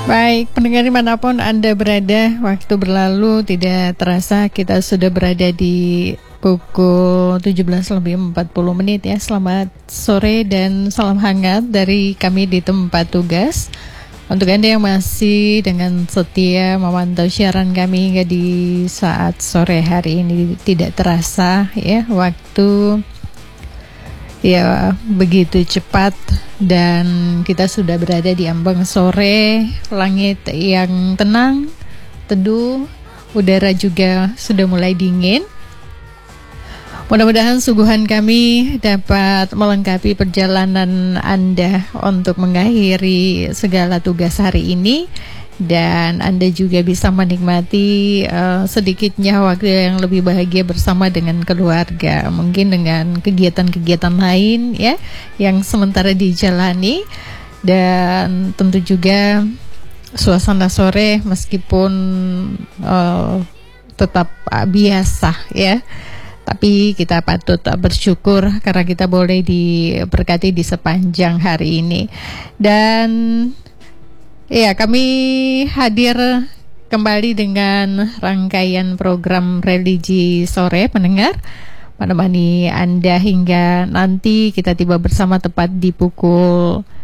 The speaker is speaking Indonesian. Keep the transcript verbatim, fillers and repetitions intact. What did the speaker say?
Baik, pendengar dimanapun Anda berada, waktu berlalu tidak terasa kita sudah berada di pukul tujuh belas lebih empat puluh menit ya. Selamat sore dan salam hangat dari kami di tempat tugas. Untuk Anda yang masih dengan setia memantau siaran kami hingga di saat sore hari ini, tidak terasa ya waktu ya begitu cepat dan kita sudah berada di ambang sore, langit yang tenang, teduh, udara juga sudah mulai dingin. Mudah-mudahan suguhan kami dapat melengkapi perjalanan Anda untuk mengakhiri segala tugas hari ini, dan Anda juga bisa menikmati uh, sedikitnya waktu yang lebih bahagia bersama dengan keluarga, mungkin dengan kegiatan-kegiatan lain ya yang sementara dijalani, dan tentu juga suasana sore meskipun uh, tetap uh, biasa ya. Tapi kita patut bersyukur karena kita boleh diberkati di sepanjang hari ini. Dan ya, kami hadir kembali dengan rangkaian program religi sore pendengar, menemani Anda hingga nanti kita tiba bersama tepat di pukul